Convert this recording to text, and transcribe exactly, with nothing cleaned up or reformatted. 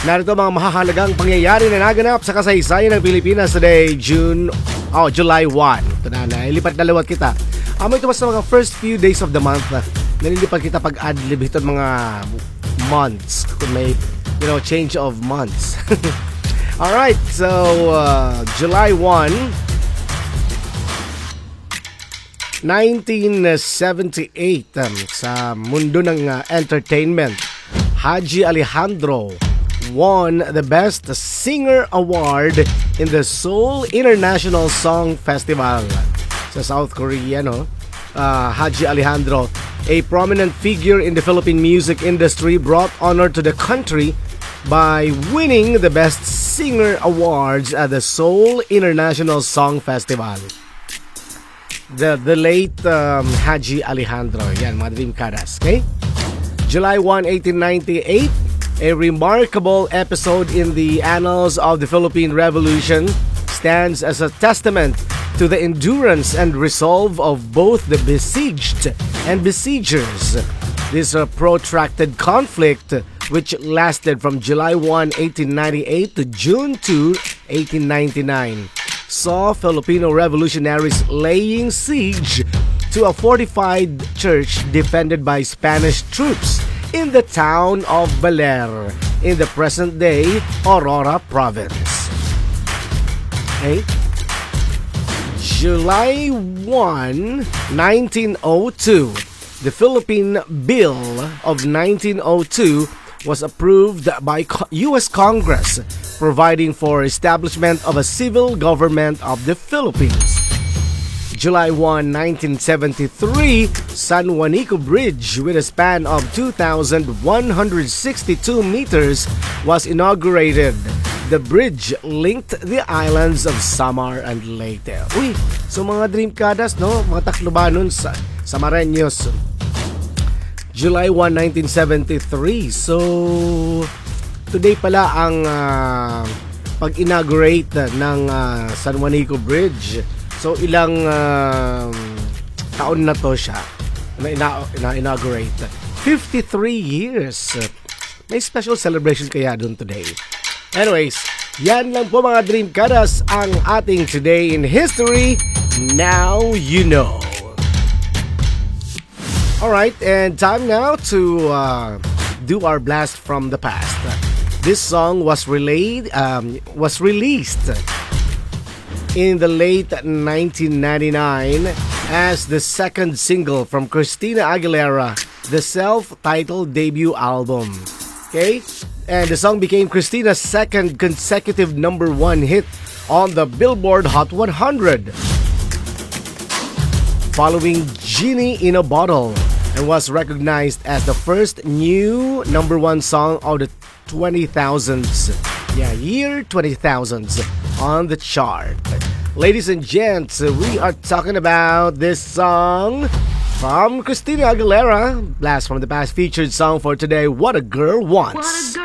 Narito mga mahahalagang pangyayari na naganap sa kasaysayan ng Pilipinas today, June, oh, July first. Ito na, nailipat na lawat kita. Um, ito mas sa mga first few days of the month na nalilipat kita pag adlib ito mga months. Kung may, you know, change of months. Alright, so uh, July first, nineteen seventy-eight, um, sa mundo ng uh, entertainment, Haji Alejandro won the Best Singer Award in the Seoul International Song Festival sa South Korea, no? Uh, Haji Alejandro, a prominent figure in the Philippine music industry, brought honor to the country by winning the Best Singer Awards at the Seoul International Song Festival. The the late um, Haji Alejandro, yan mga Dreamcadas, okay? July first, eighteen ninety-eight, a remarkable episode in the annals of the Philippine Revolution, stands as a testament to the endurance and resolve of both the besieged and besiegers. This uh, protracted conflict, which lasted from July first, eighteen ninety-eight to June second, eighteen ninety-nine, saw Filipino revolutionaries laying siege to a fortified church defended by Spanish troops in the town of Baler in the present-day Aurora province. Okay? July first, nineteen oh two, the Philippine Bill of nineteen oh two was approved by U S Congress, providing for establishment of a civil government of the Philippines. July first, nineteen seventy-three, San Juanico Bridge, with a span of two thousand one hundred sixty-two meters, was inaugurated. The bridge linked the islands of Samar and Leyte. Uy, so mga Dreamcadas, no? Mga Taclobanon sa Samareños. July first, nineteen seventy-three. So, today pala ang uh, pag-inaugurate ng uh, San Juanico Bridge. So, ilang uh, taon na to siya na ina-inaugurate? fifty-three years. May special celebration kaya doon today. Anyways, yan lang po mga Dreamcadas ang ating Today in History. Now you know. Alright, and time now to uh, do our blast from the past. This song was relayed, um, was released in the late nineteen ninety-nine as the second single from Christina Aguilera, the self-titled debut album. Okay? And the song became Christina's second consecutive number one hit on the Billboard Hot one hundred, following Genie in a Bottle, and was recognized as the first new number one song of the twenty thousands. Yeah, year twenty thousands on the chart. Ladies and gents, we are talking about this song from Christina Aguilera, blast from the past featured song for today, What a Girl Wants.